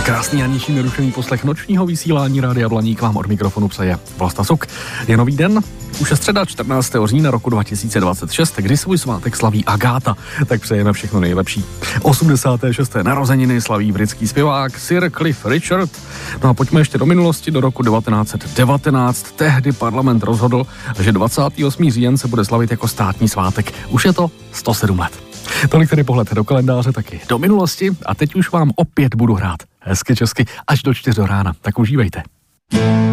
Krásný a ničím nerušený poslech nočního vysílání Rádia Blaník vám od mikrofonu přeje Vlasta Suk. Je nový den, už je středa 14. října roku 2026, kdy svůj svátek slaví Agáta, tak přejeme všechno nejlepší. 86. narozeniny slaví britský zpěvák Sir Cliff Richard. No a pojďme ještě do minulosti, do roku 1919. Tehdy parlament rozhodl, že 28. říjen se bude slavit jako státní svátek. Už je to 107 let. Tolik tedy pohled do kalendáře, taky do minulosti a teď už vám opět budu hrát hezky česky až do 4 rána, tak užívejte.